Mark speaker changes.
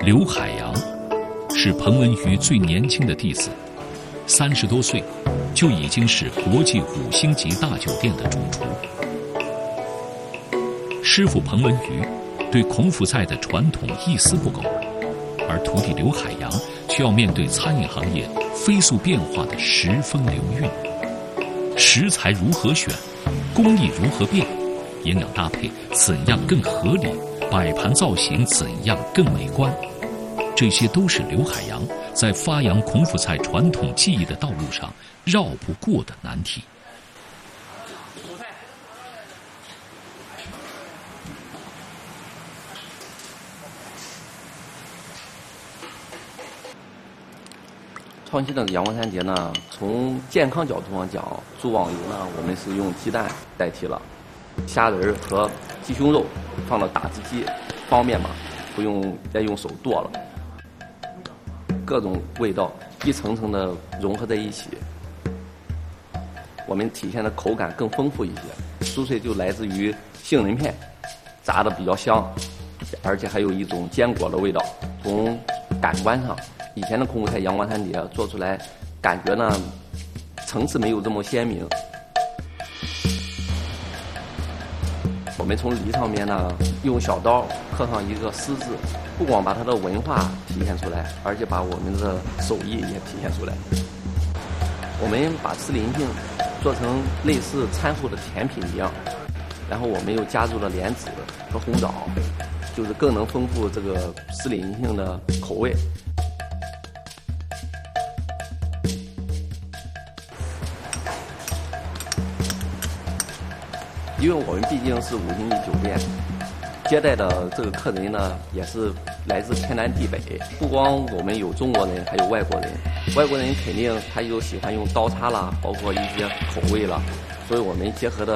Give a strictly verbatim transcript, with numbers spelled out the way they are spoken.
Speaker 1: 刘海洋是彭文瑜最年轻的弟子，三十多岁就已经是国际五星级大酒店的主厨。师傅彭文瑜对孔府菜的传统一丝不苟，而徒弟刘海洋却要面对餐饮行业飞速变化的时风流韵。食材如何选，工艺如何变，营养搭配怎样更合理，摆盘造型怎样更美观，这些都是刘海洋在发扬孔府菜传统技艺的道路上绕不过的难题。
Speaker 2: 创新的阳光餐碟呢，从健康角度上讲，猪网油呢，我们是用鸡蛋代替了，虾仁和鸡胸肉放到打汁机，方便嘛，不用再用手剁了。各种味道一层层的融合在一起，我们体现的口感更丰富一些。酥脆就来自于杏仁片，炸的比较香，而且还有一种坚果的味道。从感官上，以前的孔府菜阳光餐碟做出来，感觉呢层次没有这么鲜明。我们从梨上面呢，用小刀刻上一个狮字，不光把它的文化体现出来，而且把我们的手艺也体现出来。我们把狮鳞杏做成类似餐后的甜品一样，然后我们又加入了莲子和红枣，就是更能丰富这个狮鳞杏的口味。因为我们毕竟是五星级酒店，接待的这个客人呢，也是来自天南地北。不光我们有中国人，还有外国人。外国人肯定他有喜欢用刀叉啦，包括一些口味啦，所以我们结合的